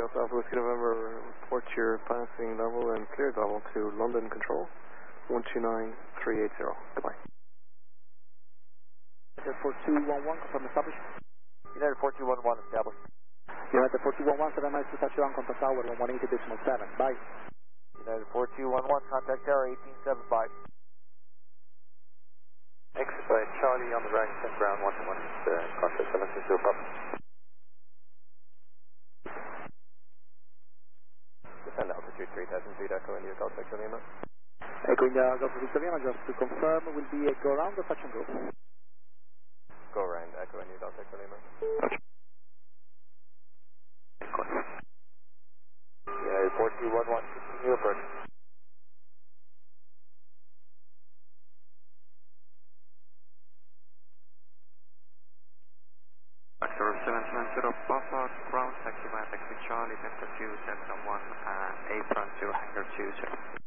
Hotel South Whiskey November, report your passing level and cleared level to London Control, 129380. Goodbye. United 4211, confirm established. United 4211 established. United 4211, 7 miles to touchdown, contact tower 180.7. Bye. United 4211, contact tower 18.7, bye. Exit by Charlie on the right, send ground 121, contact 760 Papa. Descend altitude 3000 feet, Echo India, Golf Victor Lima. Echo India, Golf Victor Lima, just to confirm, will be a go around or touch and go? Go around, Echo India, Golf Victor Lima. United 4211, continue approach. Vector 770 Papa, ground taxi by taxi Charlie, Delta 2, Delta 1, apron to hangar 2,